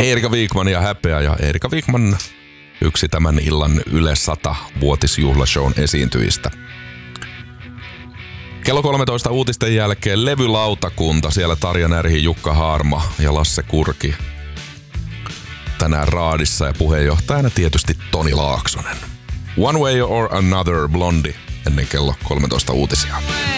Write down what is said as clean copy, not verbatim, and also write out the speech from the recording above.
Erika Wikman ja Häpeä. Ja Erika Wikman yksi tämän illan Yle 100-vuotisjuhlashown esiintyjistä. Kello 13 uutisten jälkeen levylautakunta. Siellä Tarja Närhi, Jukka Haarma ja Lasse Kurki. Tänään raadissa ja puheenjohtajana tietysti Toni Laaksonen. One Way or Another, Blondie, ennen kello 13 uutisia.